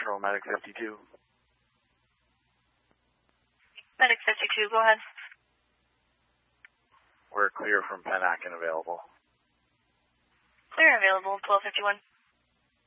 Central, Medic 52. Medic 52, go ahead. We're clear from Pennack and available. Clear and available, 1251.